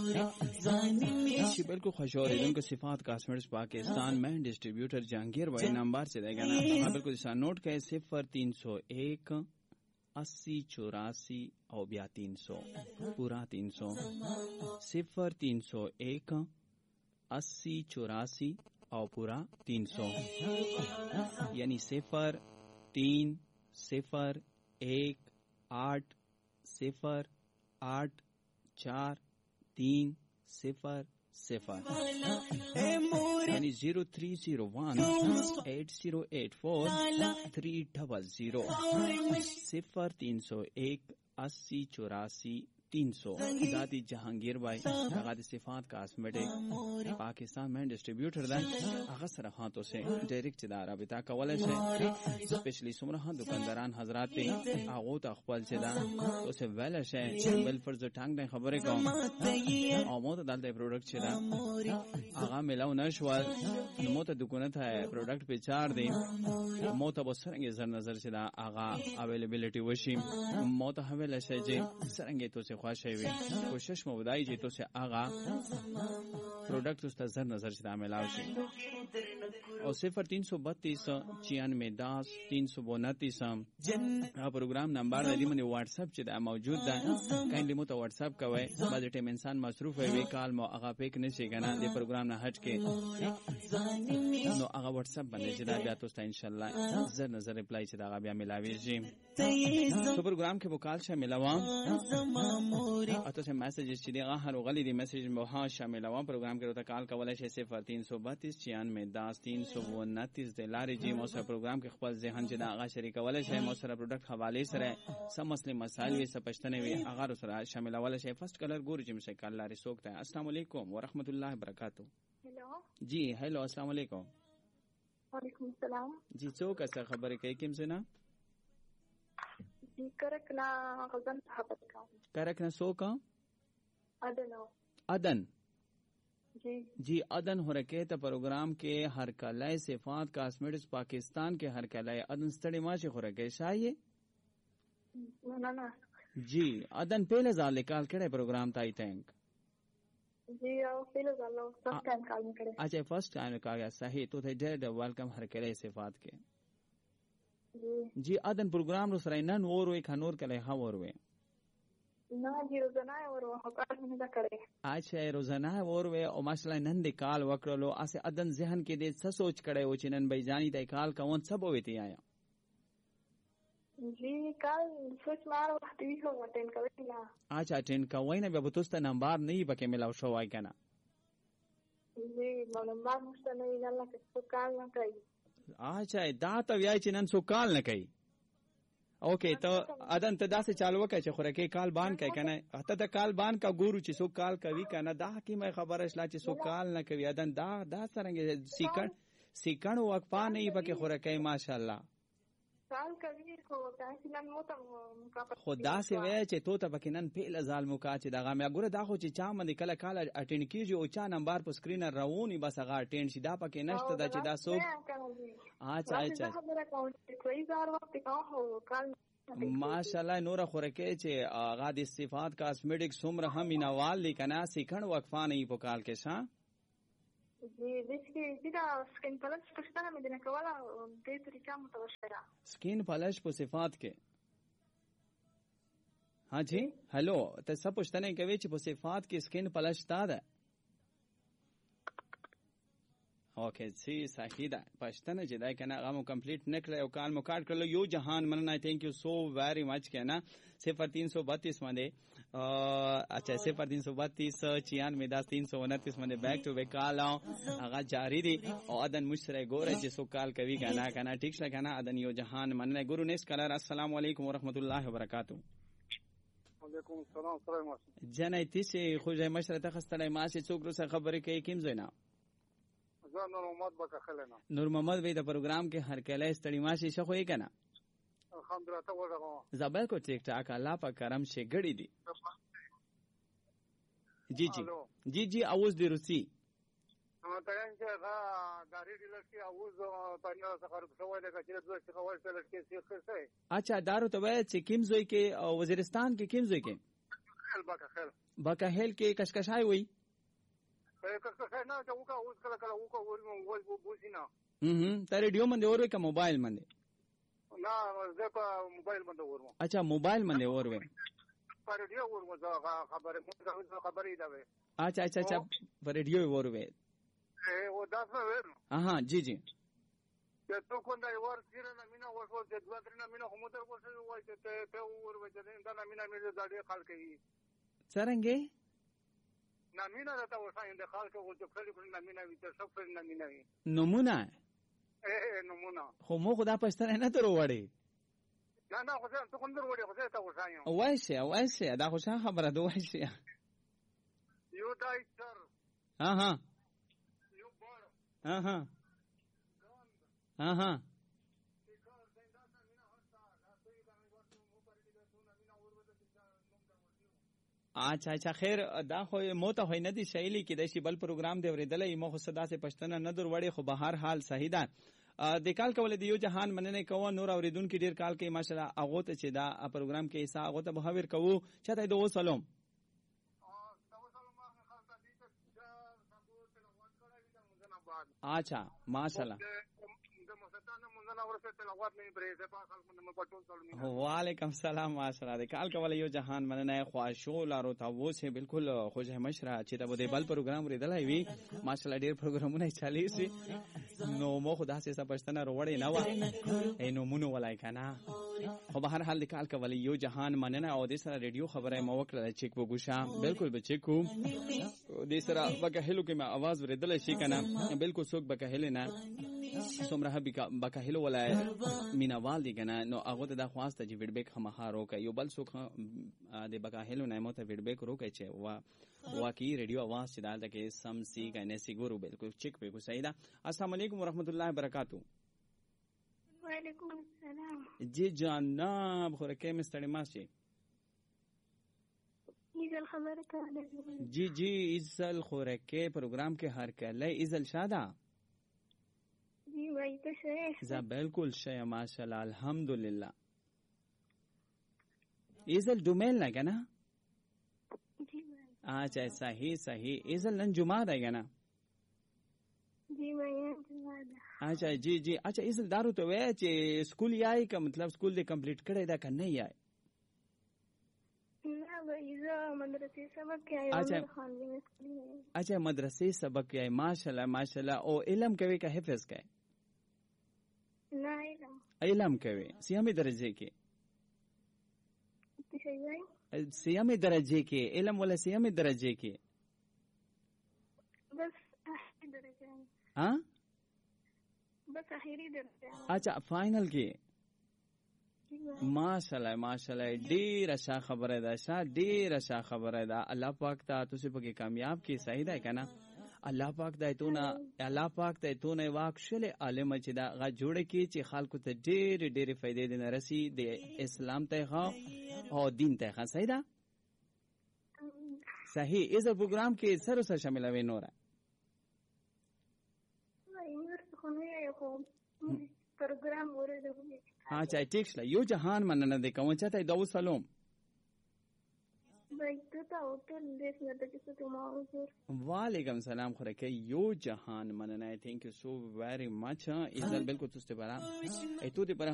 जी बिल्कुल खुश हो रही उनको सिफात कॉस्मेटिक्स पाकिस्तान में डिस्ट्रीब्यूटर जहांगीर भाई नंबर से देगा ना बिल्कुल इस नोट का 0301 8084 और 300 पूरा 300 0301 8084 और पूरा 300 यानी 0301808430 यानी 03018084 300 0301 दादी जहांगीर भाई दादी सिफात कॉस्मेटिक पाकिस्तान में डिस्ट्रीब्यूटर दा अगसर हाथों से डायरेक्ट दारा बिता कवले से स्पेशली सुमरा दुकानदारान हजरात आगोत अखबाल से दा तो से वेल है वेलफेयर जो टांग दे खबरें को आमोद डालते प्रोडक्ट से दा आगा मिलाओ नशवाल मोत दुकानत है प्रोडक्ट पे चार दे मोत बसरंगे नजर से दा आगा अवेलेबिलिटी वशी मोत हवेल से जे सरंगे तो से ख्वाहिश है कोशिश में बताई जी तो से आगा प्रोडक्ट उस तजर नजर से मिलाओ से और 0332 96 329 प्रोग्राम नंबर है मैंने व्हाट्सएप से मौजूद है काइंडली मो तो व्हाट्सएप का है बजट में इंसान मसरूफ है वे कॉल में आगा पे नहीं से ना ये प्रोग्राम ना हट के नो आगा व्हाट्सएप बने जदा बिया तो इंशाल्लाह नजर नजर रिप्लाई से आगा बिया मिलावे जी तो प्रोग्राम के वकाल से मिलावा तो से मैसेजेस चीज़ हर गली दी मैसेज में हाँ शामिल हुआ प्रोग्राम के रोता काल का वाला से 0332 96 329 दिलारी जी मौसर प्रोग्राम के खपल जहन जदा आगा शरीक वाला से मौसर प्रोडक्ट हवाले से सब मसले मसाइल वे सब पछतने वे आगा रसरा शामिल वाला से फर्स्ट कलर गुर जिम से काला रे सोकता है अस्सलाम वालेकुम व रहमतुल्लाहि व बरकातहू। हेलो जी हेलो अस्सलाम वालेकुम। वालेकुम सलाम जी चौक ऐसा खबर है किम से ना जी करकना गजन साहब का करकना सो का अदन जी अदन हो रखे तो प्रोग्राम के हर कलाए सिफात कॉस्मेटिक्स पाकिस्तान के हर कलाए अदन स्टडी माशे हो रखे शाये ना जी अदन पहले जाल निकाल के प्रोग्राम ताई थैंक जी पहले जाल फर्स्ट टाइम कॉल में करे अच्छा फर्स्ट टाइम का गया सही तो थे डेड वेलकम हर कलाए सिफात के जी अदन प्रोग्राम रुसराई नन और वे खनूर कले हाँ और वे ना जी रोजाना है और हकार में ना करे अच्छा रोजाना है और वे और माशाल्लाह नंदे काल वकरो आसे अदन जहन के दे सोच करे वो चिनन भाई जानी तय काल का वन सब होती आया जी काल सोच मार वक्त भी हो अटेंड करे ना अच्छा अटेंड का वही ना बेबतुस्ता नंबर नहीं बके मिलाओ शो आई kana जी नंबर मुश्ता नहीं जाला के तो काल ना कई अच्छा दात व्याय चिनन सो काल न कई ओके तो अदन तदा से चालू के छोरे के काल बान के कने हता त काल बान का गुरु ची सो काल कवि कना दा की मैं खबर असला ची सो काल न कवि अदन दा सरंगे सीकण वक्फा नहीं बके छोरे के माशाल्लाह काल कवि को कासिनन मोता खुदा से वे चे तो तबकिनन पेल जाल मुका चे दागा मैं गुरे दा खो ची चा मन कला काल अटेंड कीजिए ओ चा नंबर पर स्क्रीन रवोनी बस अगा अटेंड सी दा पके नष्ट दा चे दा सो अच्छा माशाल्लाह नूरा खुरके चे आगा दी सिफात कॉस्मेटिक सुमर हम इनवाल लिखना सिखण वक्फा नहीं पुकाल के सा जी देखिए सीधा स्किन पलश पुछता है मैं कवाला दे तरीका मुतवशरा स्किन पलश पु सिफात के हाँ जी हेलो तो सब पुछता नहीं के वेच पु सिफात की स्किन पलश तादा ओके सी साहिदा पछतन जिदा कहना गामो कंप्लीट निकले और काल मुकाट कर लो यो जहान मनना thank you so very much कहना 0332 मध्ये अच्छा 0332 96 329 मध्ये बैक टू बैक काल आगा जारी दी और अदन मुशरे गोरे जिसो काल कवि कहना ठीक से कहना अदन यो जहान मनना गुरु नेस कलर अस्सलाम वालेकुम व रहमतुल्लाहि व बरकातहू। वालेकुम सलाम सलाम जने तिसे खुजे मशरत खस्तले मासे चोकरो से खबर के किम जोइना नूर मोहम्मद भाई द प्रोग्राम के हर केले स्टडी माशी शखो है ना अल्हम्दुलिल्लाह तो बोल जबर को ठीक ठाक अल्लाह पर करम से गड़ी दी जी जी जी जी आवाज दे रुसी तयन के दारी डीलर की आवाज तन्ना सखर सवाल का चिर दोस्त खबर से लड़के से अच्छा दारू तो वे किम जोई के वजीरिस्तान के किम जोई के بکهل کې کشکشای وي کشکشای نه چې وکا اوس کله کله وکا ور بوزینا ته ریډیو باندې اورې که موبایل باندې نه زه په موبایل باندې اورم اچھا موبایل باندې اورې په ریډیو اورم زه خبرې دا وې اچھا په ریډیو اورې او دا څه اها جی جی تو کوم دا ور سره نه مینا ورو د دوه درې نه مینا هم تر ورسره وای ته ور وځي دا نه مینا مې دا ډېر خلک یې څنګه نه مینا دا وساین د خلک او د خلک نه مینا وي ته سفر نه مینا وي نمونه نمونه خو مو خدا پښتنه نه تر وړي نه خو ته کوم در وړي خو ته وساین وایشه دا خو څه خبره ده وایشه یو دای سر ها یو بار ها اچھا خیر دا خو مو ته نه دي شایلی کې د شی بل پروګرام دی ورېدلې مو خو صدا سے پښتنه نه در وړي خو به هر حال صحیح ده د کال کول دی یو جهان مننه کوو نور اوریدونکو ډیر کال کې ماشاءالله هغه ته چې دا پروګرام کې حصہ هغه ته بهاور کوو چاته دو سلام اچھا ماشاءالله وعلیکم السلام ماشاءالله د کال کول یو جهان مننه خواشو لارو تاسو سه بالکل خوشه مشره چې د بل پروګرام ریدلای وی ماشاءالله ډیر پروګرامونه چالي سي نو مو خدا سه پښتنه وروړې نه و نو مونږ ولای کنه خو به هر حال د کال کول یو جهان مننه او د سره ریډیو خبره مو وکړه چیک وګوښه بالکل به چیک کو د سره بکهلو کې ما आवाज ورېدل شي کنه بالکل څوک بکهل نه سمره بکهلو ولای مینوال دی کنه نو هغه ته د خواسته چې فیډبیک همهارو کوي یو بل څوک د بکهلو نه مو ته فیډبیک روکي چې واقعي ریډیو आवाज چې دالته کې سم سی کنه سیګورو بالکل چیک به کو صحیح ده السلام علیکم ورحمت الله وبرکاتہ وعلیکم السلام جی جناب خورکه مستړی ماشي ایزل خبره کوله جی ایزل خورکه پروګرام کې هر کله ایزل شاده جی وای ته شه ز بالکل شه ماشاءالله الحمدلله ایزل دومل نه کنه جی اچھا صحیح ایزل نن جمعه ده کنه جی وای جمعه اچھا جی اچھا ایزل دارو ته وای چې سکول یای کا مطلب سکول دې کمپلیټ کړی دا کنه یای نه وای زه مدرسې سبق یای اچھا مدرسې سبق یای ماشاءالله او علم کوي که حفظ کوي نه علم کوي سیامه درجه کې سیامه درجه کې علم ولا سیامه درجه کې بس درجه ها بس اخیری درجه اچھا فائنل کې ماشاءالله ډیره ښه خبره ده الله پاک ته تاسو په کې کامیاب کی صحیح ده کنه الله پاک ته تونه واکشل عالم چې دا غا جوړه کی چې خلکو ته ډېر فائدې دي نرسي د اسلام ته او دین ته صحیح ده صحیح از پروګرام کې سره شامل وي نور پروګرام ورته اچھا ٹھیک شله یو جهان مننه د کوم چاته دو سلام وعلیکم السلام خورکه یو جهان مننه تھینک یو سو ویری مچ ایزل بالکل تاسو ته برا ایتو دې